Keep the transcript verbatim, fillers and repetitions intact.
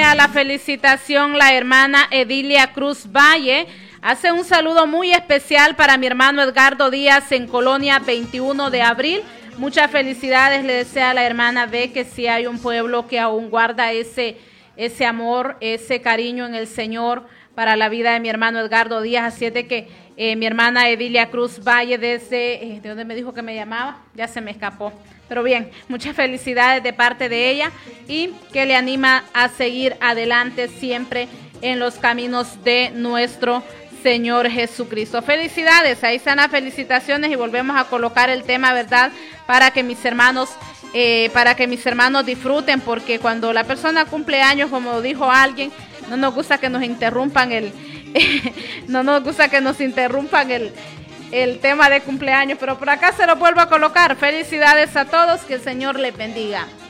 desea la felicitación la hermana Edilia Cruz Valle. Hace un saludo muy especial para mi hermano Edgardo Díaz en Colonia veintiuno de abril. Muchas felicidades le desea la hermana. Ve que sí hay un pueblo que aún guarda ese, ese amor, ese cariño en el Señor para la vida de mi hermano Edgardo Díaz. Así es de que eh, mi hermana Edilia Cruz Valle desde, eh, ¿de dónde me dijo que me llamaba? Ya se me escapó. Pero bien, muchas felicidades de parte de ella y que le anima a seguir adelante siempre en los caminos de nuestro Señor Jesucristo. Felicidades, ahí están las felicitaciones y volvemos a colocar el tema, ¿verdad? Para que mis hermanos, eh, para que mis hermanos disfruten, porque cuando la persona cumple años, como dijo alguien, no nos gusta que nos interrumpan el, no nos gusta que nos interrumpan el, el tema de cumpleaños, pero por acá se lo vuelvo a colocar. Felicidades a todos, que el Señor les bendiga.